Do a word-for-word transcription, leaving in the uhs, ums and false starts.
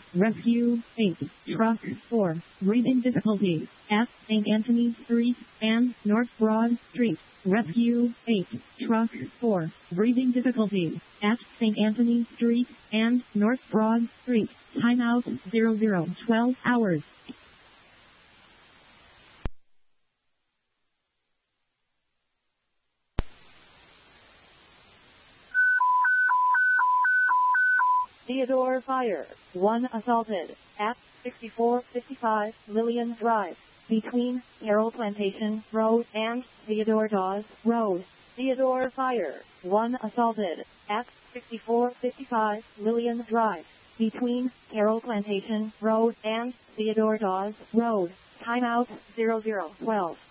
Rescue eight. Truck four. Breathing difficulties at Saint Anthony Street and North Broad Street. Rescue eight. Truck four. Breathing difficulties at Saint Anthony Street and North Broad Street. Timeout zero zero twelve hours. Theodore Fire. One assaulted at sixty-four fifty-five Lillian Drive between Carroll Plantation Road and Theodore Dawes Road. Theodore Fire. One assaulted at sixty-four fifty-five Lillian Drive between Carroll Plantation Road and Theodore Dawes Road. Timeout zero zero twelve.